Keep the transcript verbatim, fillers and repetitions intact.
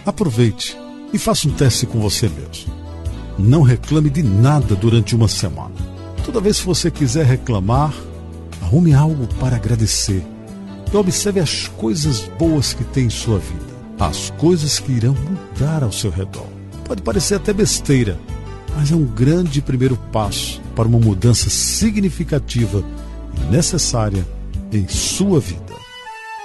Aproveite e faça um teste com você mesmo. Não reclame de nada durante uma semana. Toda vez que você quiser reclamar, arrume algo para agradecer e observe as coisas boas que tem em sua vida, as coisas que irão mudar ao seu redor. Pode parecer até besteira, mas é um grande primeiro passo para uma mudança significativa e necessária em sua vida.